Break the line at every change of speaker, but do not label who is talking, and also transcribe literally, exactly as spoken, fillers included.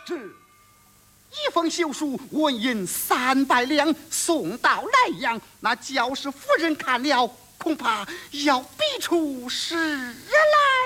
是。一封休书，纹银三百两，送到莱阳，那焦氏夫人看了，恐怕要逼出十来。